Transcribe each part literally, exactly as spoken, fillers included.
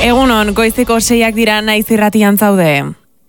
Egunon, goizeko seiak dira Naiz irratian zaude.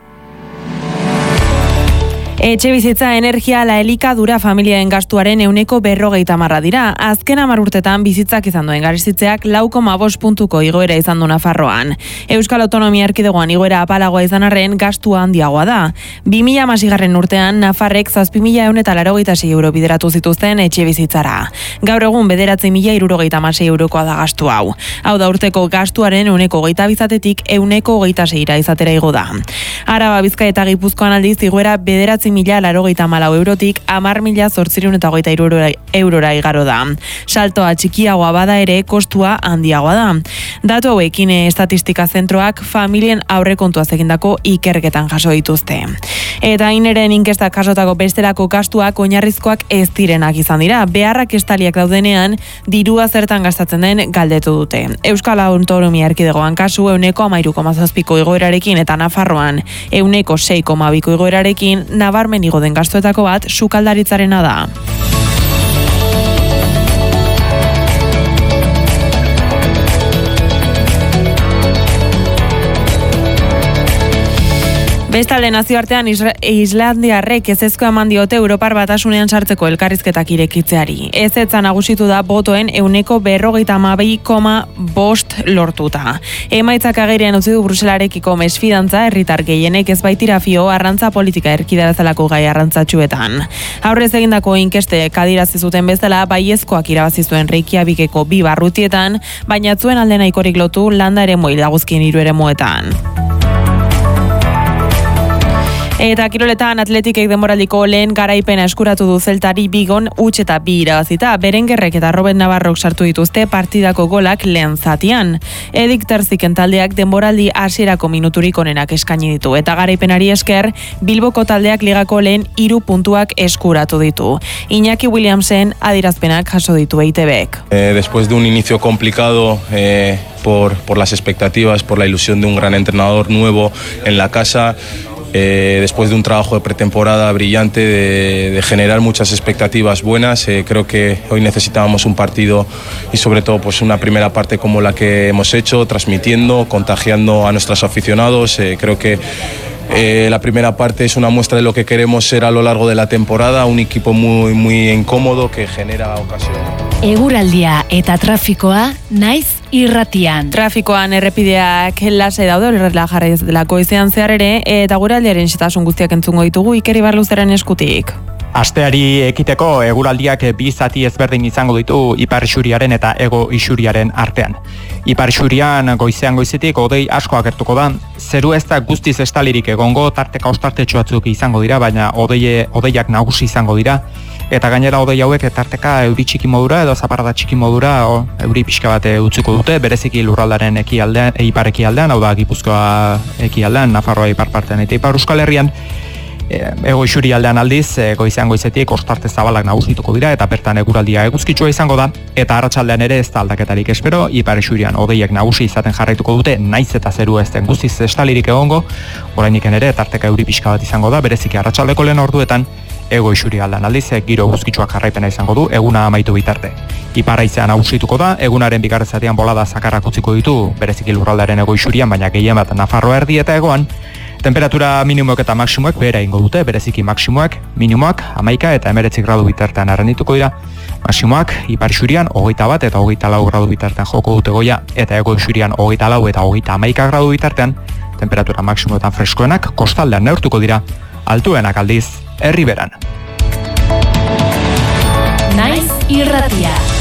Etxe bizitza energia ala elikadura familiaren gastuaren euneko berrogeita marra dira. Azken hamar urtetan bizitzak izan duen garestitzeak lau koma bost puntuko igoera izan du Nafarroan. Euskal Autonomia Erkidegoan igoera apalagoa izan arren gastua handiagoa da. bi mila hamaseigarren urtean Nafarrek zazpi mila ehun eta laurogeita sei euro bideratu zituzten etxe bizitzara. Gaur egun bederatzi mila hirurogeita hamasei eurokoa da gastu hau. Hau da urteko gastuaren euneko hogeita bizatetik euneko hogeita seira izatera igo da. Araba, Bizkaia eta Gipuzkoan aldiz igoera bederatzi mila laurogeita hamalau eurotik hamar mila zortziehun eta hogeita hiru eurora igaro da. Saltoa txikiagoa bada ere kostua handiagoa da. Datu hauekin estatistika zentroak familien aurrekontuaz egindako ikerketan jaso dituzte. Eta ineren inkestak jasotako bestelako gastuak oinarrizkoak ez direnak izan dira. Beharrak estaliak daudenean dirua zertan gastatzen den galdetu dute. Euskal Autonomia Erkidegoan kasu euneko hamairu koma zazpiko igoerarekin eta Nafarroan euneko sei koma biko igoerarekin nabarmen igo den gastuetako bat sukaldaritzarena da. Bestalde nazioartean Islandiarrek ezezkoa eman diote Europar Batasunean sartzeko elkarrizketak irekitzeari. Ezetza nagusitu da botoen euneko berrogeita hamabi koma bost lortuta. Emaitzak agerian utzi du Bruselarekiko mesfidantza herritar gehienek ez baitira fio arrantza politika erkiderazalako gai arrantzatsuetan. Aurrez egindako inkestek adierazi zuten bezala baiezkoak irabazi zuen Reykjavikeko bi barrutietan, baina zuen alde nahikorik lotu landa eremuei dagozkien hiru eremuetan. Eta kiroletan Atletikek denboraldiko lehen garaipena eskuratu du Zeltari Bigon huts eta bi irabazita. Berengerrek eta Robert Navarrok sartu dituzte partidako golak lehen zatian. Edik Terziken taldeak denboraldi hasierako minuturik onenak eskaini ditu. Eta garaipenari esker Bilboko taldeak ligako lehen hiru puntuak eskuratu ditu. Iñaki Williamsen adirazpenak jaso ditu E I T Bek. Eh, después de un inicio complicado eh, por, por las expectativas, por la ilusión de un gran entrenador nuevo en la casa, Eh, después de un trabajo de pretemporada brillante, de, de generar muchas expectativas buenas, eh, creo que hoy necesitábamos un partido y sobre todo pues una primera parte como la que hemos hecho, transmitiendo, contagiando a nuestros aficionados. Eh, creo que Eh, la primera parte es una muestra de lo que queremos ser a lo largo de la temporada, un equipo muy, muy incómodo que genera ocasión. Eguraldia eta trafikoa Naiz irratian. Trafikoan errepideak lasai daude, horrela jarraiz delako izean zehar ere, eta guraldiaren xetasun guztiak entzungo ditugu Iker Ibarluzeren eskutik. Asteari ekiteko eguraldiak bi zati ezberdin izango ditu ipar isuriaren eta hego isuriaren artean. Ipar isurian goizean goizetik hodei asko agertuko da, zeru ez da guztiz estalirik egongo, tarteka ostartetxo batzuk izango dira, baina hodei, hodeiak nagusi izango dira, eta gainera hodei hauek tarteka euri txiki modura edo zaparrada txiki modura o, euri pixka bat utziko dute, bereziki lurraldaren ekialdean, ipar ekialdean, hau da Gipuzkoa ekialdean, Nafarroa ipar partean eta ipar Euskal Herrian. Ego isuri aldean aldiz, goizean goizetik ostarte zabalak nagusituko dira eta bertan eguraldia eguzkitsua izango da, eta arratsaldean ere ez da aldaketarik espero, ipar isurian hodeiek nagusi izaten jarraituko dute, naiz eta zeru ez den guztiz estalirik egongo, oraindik ere tarteka euri pixka bat izango da, bereziki arratsaldeko lehen orduetan, ego isuri aldean aldiz, giro eguzkitsuak jarraipena izango du, eguna amaitu bitarte. Ipar haizea nagusituko da, egunaren bigarren zatian bolada zakarrak utziko ditu, bereziki lurraldearen ego isurian, baina gehien bat Nafarroa erdi eta egoan. Temperatura minimoek eta maksimoek behera ingo dute, bereziki maksimoak, minimoak, hamaika eta hemeretzi gradu bitartean arrendituko dira. Maksimoak, ipar isurian, hogeita bat eta hogeita lau gradu bitartean joko dute goia, eta ego isurian hogeita lau eta hogeita hamaika gradu bitartean, temperatura maksimoetan freskoenak kostaldean neurtuko dira, altuenak aldiz, herriberan. Naiz irratia.